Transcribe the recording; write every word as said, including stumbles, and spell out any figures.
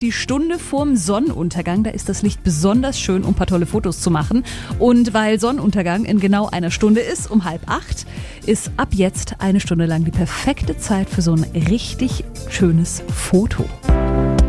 Die Stunde vorm Sonnenuntergang, da ist das Licht besonders schön, um ein paar tolle Fotos zu machen. Und weil Sonnenuntergang in genau einer Stunde ist, um halb acht, ist ab jetzt eine Stunde lang die perfekte Zeit für so ein richtig schönes Foto.